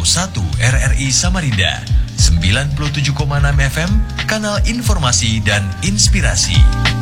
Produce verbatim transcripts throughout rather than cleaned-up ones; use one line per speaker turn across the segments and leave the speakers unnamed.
satu R R I Samarinda, sembilan puluh tujuh koma enam F M, kanal informasi dan inspirasi.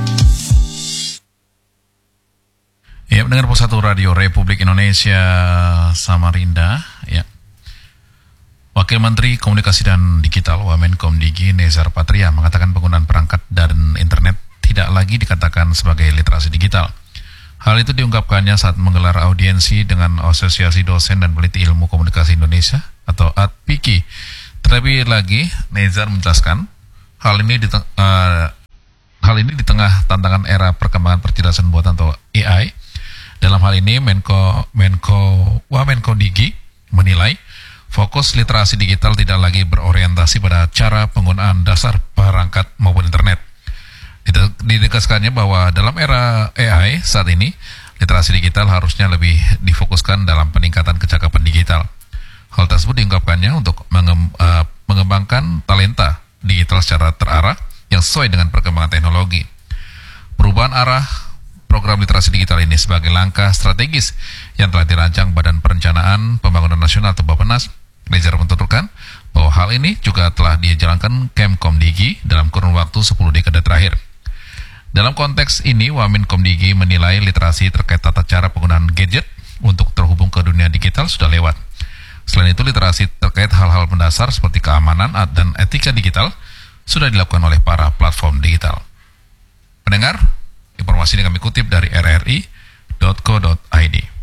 Ya, mendengar Pos satu Radio Republik Indonesia Samarinda, ya. Wakil Menteri Komunikasi dan Digital Wamenkomdigi Nezar Patria mengatakan penggunaan perangkat dan internet tidak lagi dikatakan sebagai literasi digital. Hal itu diungkapkannya saat menggelar audiensi dengan Asosiasi Dosen dan Peneliti Ilmu Komunikasi Indonesia atau A D P I K I. Terlebih lagi, Nezar menjelaskan hal ini di, uh, hal ini di tengah tantangan era perkembangan percerdasan buatan atau A I. Dalam hal ini, Menko Menko Wamenkomdigi menilai fokus literasi digital tidak lagi berorientasi pada cara penggunaan dasar perangkat maupun internet. Ditegaskannya bahwa dalam era A I saat ini, literasi digital harusnya lebih difokuskan dalam peningkatan kecakapan digital. Hal tersebut diungkapkannya untuk mengem, uh, mengembangkan talenta digital secara terarah yang sesuai dengan perkembangan teknologi. Perubahan arah program literasi digital ini sebagai langkah strategis yang telah dirancang Badan Perencanaan Pembangunan Nasional atau Bappenas. Nezar mentuturkan bahwa hal ini juga telah dijalankan Kemkomdigi dalam kurun waktu sepuluh dekade terakhir. Dalam konteks ini, Wamenkomdigi menilai literasi terkait tata cara penggunaan gadget untuk terhubung ke dunia digital sudah lewat. Selain itu, literasi terkait hal-hal mendasar seperti keamanan dan etika digital sudah dilakukan oleh para platform digital. Pendengar, informasi ini kami kutip dari r r i dot co dot i d.